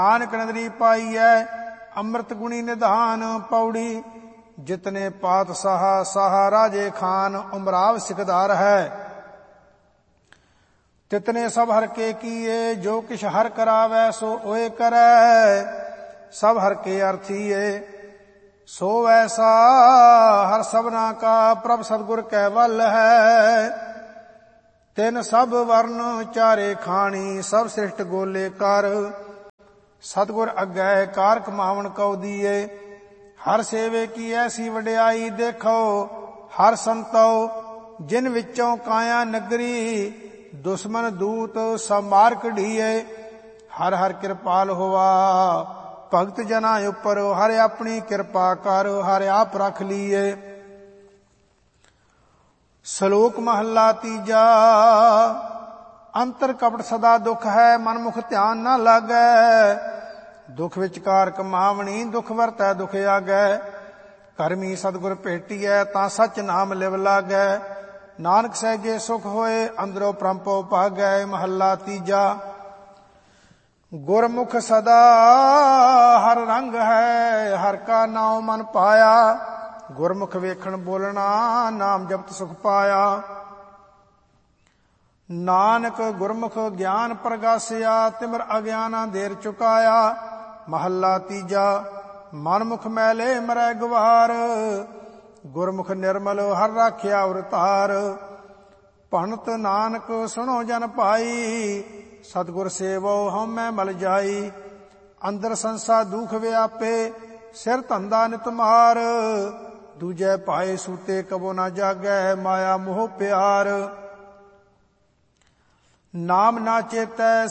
ਨਾਨਕ ਨਦਰੀ ਪਾਈਐ ਅੰਮ੍ਰਿਤ ਗੁਣੀ ਨਿਧਾਨ। ਪੌੜੀ ਜਿਤਨੇ ਪਾਤਸ਼ਾਹ ਸਾਹਾ ਰਾਜੇ ਖਾਨ। ਉਮਰਾਵ ਸਿਕਦਾਰ ਹੈ ਤਿਤਨੇ ਸਭ ਹਰ ਕੇ ਕੀਏ। ਜੋ ਕਿਛ ਹਰ ਕਰਾਵੈ ਸੋ ਓਏ ਕਰੈ। ਸਭ ਹਰ ਕੇ ਅਰਥੀਏ ਸੋ ਐਸਾ। ਹਰ ਸਭਨਾ ਕਾ ਪ੍ਰਭ ਸਤਿਗੁਰ ਕੈ ਵੱਲ ਹੈ। ਤਿਨ ਸਭ ਵਰਨ ਚਾਰੇ ਖਾਣੀ। ਸਭ ਸ੍ਰਿਸ਼ਟ ਗੋਲੇ ਕਰ। ਸਤਿਗੁਰ ਅੱਗੇ ਕਾਰ ਕਮਾਵਣ ਕਉ ਦੀਏ। ਹਰ ਸੇਵੇ ਕੀ ਐਸੀ ਵਡਿਆਈ। ਦੇਖੋ ਹਰ ਸੰਤੋ ਜਿਨ ਵਿੱਚੋਂ ਕਾਇਆ ਨਗਰੀ। ਦੁਸ਼ਮਨ ਦੂਤ ਸਭ ਮਾਰ ਕਢੀਏ। ਹਰ ਹਰ ਕਿਰਪਾਲ ਹੋਵਾ ਭਗਤ ਜਨਾਂ ਉੱਪਰ। ਹਰ ਆਪਣੀ ਕਿਰਪਾ ਕਰ ਹਰ ਆਪ ਰਖ ਲੀਏ। ਸ਼ਲੋਕ ਮਹੱਲਾ ਤੀਜਾ। ਅੰਤਰ ਕਪਟ ਸਦਾ ਦੁਖ ਹੈ। ਮਨਮੁਖ ਧਿਆਨ ਨਾ ਲਾਗੈ। ਦੁਖ ਵਿਚਕਾਰ ਕਮਾਵਣੀ। ਦੁਖ ਵਰਤੈ ਦੁਖ ਆਗੈ। ਕਰਮੀ ਸਤਿਗੁਰ ਭੇਟੀਐ ਤਾਂ ਸਚ ਨਾਮ ਲਿਵ ਲਾਗੈ। ਨਾਨਕ ਸਹਿਜੇ ਸੁਖ ਹੋਏ ਅੰਦਰੋਂ ਪ੍ਰੰਪੋ ਭਾਗੈ। ਮਹੱਲਾ ਤੀਜਾ। ਗੁਰਮੁਖ ਸਦਾ ਹਰ ਰੰਗ ਹੈ। ਹਰ ਕਾ ਨਾਉ ਮਨ ਪਾਇਆ। ਗੁਰਮੁਖ ਵੇਖਣ ਬੋਲਣਾ ਨਾਮ ਜਪਤ ਸੁਖ ਪਾਇਆ। ਨਾਨਕ ਗੁਰਮੁਖ ਗਿਆਨ ਪ੍ਰਗਾਸਿਆ। ਤਿਮਰ ਅਗਿਆਨਾ ਦੇਰ ਚੁਕਾਇਆ। ਮਹੱਲਾ ਤੀਜਾ। ਮਨਮੁਖ ਮੈਲੇ ਮਰੈ ਗਵਾਰ। ਗੁਰਮੁਖ ਨਿਰਮਲ ਹਰ ਰਾਖਿਆ ਉਰਤਾਰ। ਭਣਤ ਨਾਨਕ ਸੁਣੋ ਜਨ ਭਾਈ। ਸਤਿਗੁਰ ਸੇਵੋ ਹਉਮੈ ਮਲ ਜਾਈ। ਅੰਦਰ ਸੰਸਾ ਦੁਖ ਵਿਆਪੇ। ਸਿਰ ਧੰਦਾ ਨਿਤ ਮਾਰ। ਦੂਜੇ ਪਾਏ ਸੂਤੇ ਕਬੋ ਨਾ ਜਾਗੈ। ਮਾਇਆ ਮੋਹ ਪਿਆਰ। ਨਾਮ ਨਾ ਚੇਤੈ